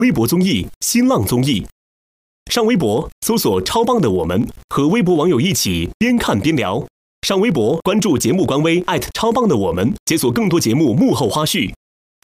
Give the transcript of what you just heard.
微博综艺、新浪综艺。上微博搜索"超棒的我们"，和微博网友一起边看边聊。上微博关注节目官微超棒的我们，解锁更多节目幕后花絮。